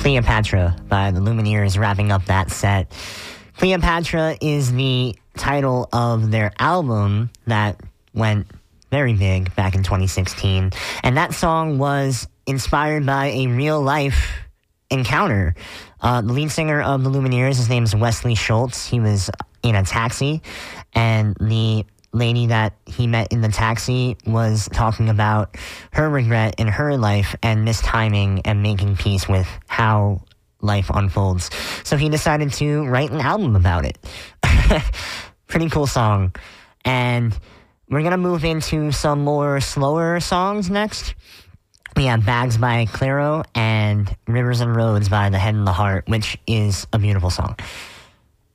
Cleopatra by the Lumineers wrapping up that set. Cleopatra is the title of their album that went very big back in 2016. And that song was inspired by a real-life encounter. The lead singer of the Lumineers, his name is Wesley Schultz. He was in a taxi, and the lady that he met in the taxi was talking about her regret in her life and mistiming and making peace with how life unfolds. So he decided to write an album about it. Pretty cool song. And we're going to move into some more slower songs next. We have Bags by Clairo and Rivers and Roads by The Head and the Heart, which is a beautiful song.